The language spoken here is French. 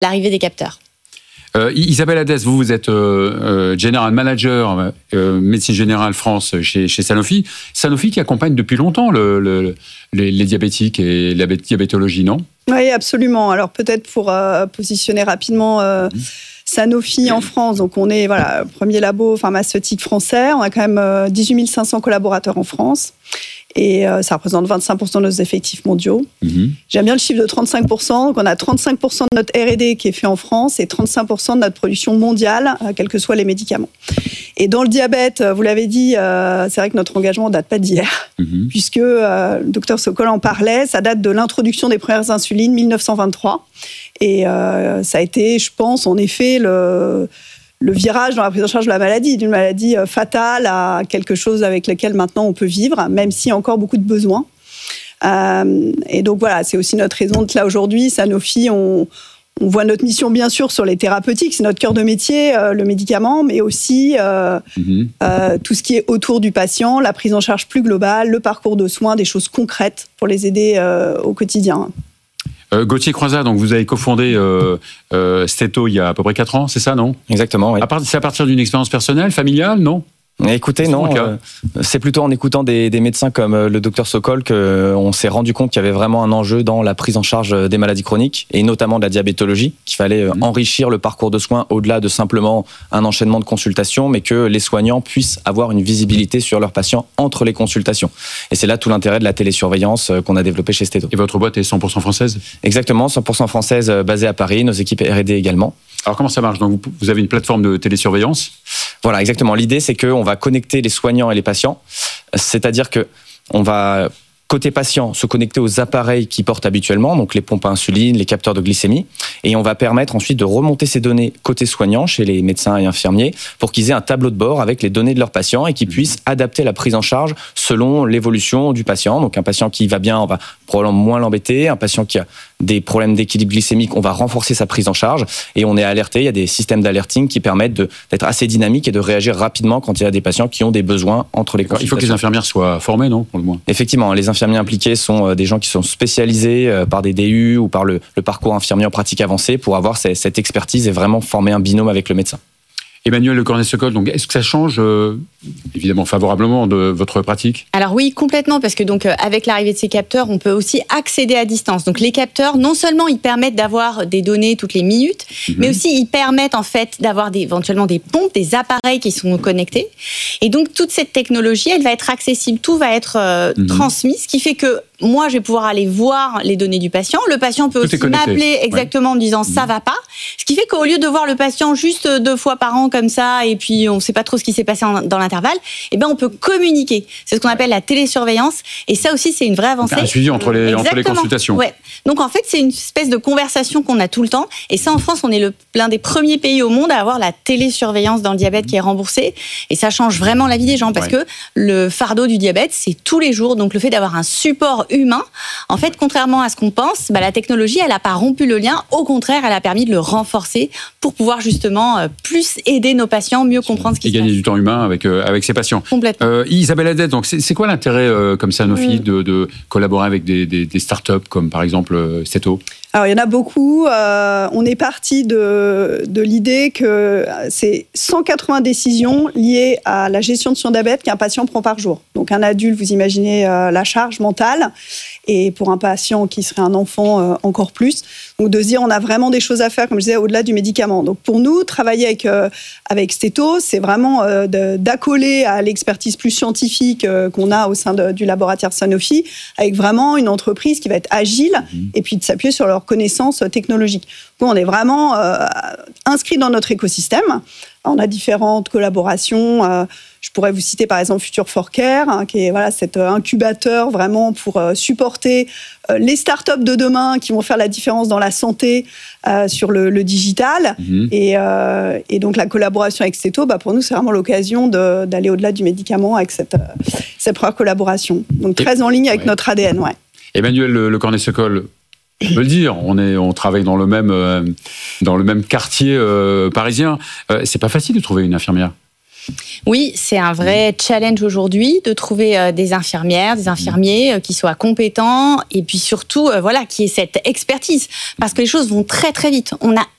l'arrivée des capteurs. Isabelle Hadès, vous êtes General Manager médecine générale France chez Sanofi. Sanofi qui accompagne depuis longtemps les diabétiques et la diabétologie, non ? Oui, absolument. Alors peut-être pour positionner rapidement Sanofi en France, donc on est premier labo pharmaceutique français, on a quand même 18 500 collaborateurs en France. Et ça représente 25% de nos effectifs mondiaux. J'aime bien le chiffre de 35%. Donc on a 35% de notre R&D qui est fait en France et 35% de notre production mondiale, quels que soient les médicaments. Et dans le diabète, vous l'avez dit, c'est vrai que notre engagement ne date pas d'hier, puisque le docteur Sokol en parlait, ça date de l'introduction des premières insulines, 1923. Et ça a été, je pense, en effet, le virage dans la prise en charge de la maladie, d'une maladie fatale à quelque chose avec lequel maintenant on peut vivre, même s'il y a encore beaucoup de besoins. Et donc voilà, c'est aussi notre raison d'être là aujourd'hui. Sanofi, on voit notre mission bien sûr sur les thérapeutiques, c'est notre cœur de métier, le médicament, mais aussi tout ce qui est autour du patient, la prise en charge plus globale, le parcours de soins, des choses concrètes pour les aider au quotidien. Gauthier Croizat, donc vous avez cofondé Steto il y a à peu près 4 ans, c'est ça, non ? Exactement, oui. C'est à partir d'une expérience personnelle, familiale, non ? Écoutez, non, c'est plutôt en écoutant des médecins comme le docteur Sokol qu'on s'est rendu compte qu'il y avait vraiment un enjeu dans la prise en charge des maladies chroniques et notamment de la diabétologie, qu'il fallait enrichir le parcours de soins au-delà de simplement un enchaînement de consultations, mais que les soignants puissent avoir une visibilité sur leurs patients entre les consultations. Et c'est là tout l'intérêt de la télésurveillance qu'on a développée chez Steto. Et votre boîte est 100% française ? Exactement, 100% française, basée à Paris, nos équipes R&D également. Alors comment ça marche ? Donc vous avez une plateforme de télésurveillance ? Voilà, exactement. L'idée, c'est qu'on va connecter les soignants et les patients. C'est-à-dire qu'on va, côté patient, se connecter aux appareils qu'ils portent habituellement, donc les pompes à insuline, les capteurs de glycémie. Et on va permettre ensuite de remonter ces données côté soignant, chez les médecins et infirmiers, pour qu'ils aient un tableau de bord avec les données de leurs patients et qu'ils puissent adapter la prise en charge selon l'évolution du patient. Donc un patient qui va bien, on va probablement moins l'embêter. Un patient qui a des problèmes d'équilibre glycémique, on va renforcer sa prise en charge et on est alerté. Il y a des systèmes d'alerting qui permettent d'être assez dynamiques et de réagir rapidement quand il y a des patients qui ont des besoins entre les consultations. Il faut que les infirmières soient formées, non, pour le moins ? Effectivement, les infirmiers impliqués sont des gens qui sont spécialisés par des DU ou par le parcours infirmier en pratique avancée pour avoir cette expertise et vraiment former un binôme avec le médecin. Emmanuelle Le Cornet-Sokol, donc est-ce que ça change évidemment favorablement de votre pratique ? Alors oui, complètement, parce que donc avec l'arrivée de ces capteurs, on peut aussi accéder à distance. Donc les capteurs, non seulement ils permettent d'avoir des données toutes les minutes, mais aussi ils permettent en fait d'avoir éventuellement des pompes, des appareils qui sont connectés. Et donc toute cette technologie, elle va être accessible, tout va être transmis, ce qui fait que moi, je vais pouvoir aller voir les données du patient. Le patient peut aussi m'appeler exactement en disant ça va pas. Ce qui fait qu'au lieu de voir le patient juste 2 fois par an comme ça, et puis on ne sait pas trop ce qui s'est passé dans l'intervalle, eh ben on peut communiquer. C'est ce qu'on appelle la télésurveillance. Et ça aussi, c'est une vraie avancée. Un suivi entre les consultations. Ouais. Donc en fait, c'est une espèce de conversation qu'on a tout le temps. Et ça, en France, on est l'un des premiers pays au monde à avoir la télésurveillance dans le diabète qui est remboursée. Et ça change vraiment la vie des gens parce que le fardeau du diabète, c'est tous les jours. Donc le fait d'avoir un support humain, en fait, contrairement à ce qu'on pense, la technologie, elle n'a pas rompu le lien. Au contraire, elle a permis de le renforcer pour pouvoir justement plus aider nos patients, mieux comprendre ce qui se passe. Et gagner du temps humain avec ses patients. Complètement. Isabelle Hadès, donc c'est quoi l'intérêt comme Sanofi de collaborer avec des startups comme par exemple Steto ? Alors, il y en a beaucoup. On est parti de l'idée que c'est 180 décisions liées à la gestion de son diabète qu'un patient prend par jour. Donc, un adulte, vous imaginez la charge mentale. Et pour un patient qui serait un enfant, encore plus. Donc, de se dire, on a vraiment des choses à faire, comme je disais, au-delà du médicament. Donc, pour nous, travailler avec Steto, c'est vraiment d'accoler à l'expertise plus scientifique qu'on a au sein du laboratoire Sanofi, avec vraiment une entreprise qui va être agile et puis de s'appuyer sur leurs connaissances technologiques. Donc, on est vraiment inscrit dans notre écosystème. On a différentes collaborations. Je pourrais vous citer par exemple Future for Care, qui est cet incubateur vraiment pour supporter les startups de demain qui vont faire la différence dans la santé sur le digital. Et donc la collaboration avec Steto, pour nous, c'est vraiment l'occasion d'aller au-delà du médicament avec cette première collaboration. Donc très en ligne avec notre ADN. Ouais. Emmanuelle Le Cornet-Sokol, on peut le dire, on travaille dans le même quartier parisien. C'est pas facile de trouver une infirmière. Oui, c'est un vrai challenge aujourd'hui de trouver des infirmières, des infirmiers qui soient compétents et puis surtout, qui aient cette expertise. Parce que les choses vont très très vite. On a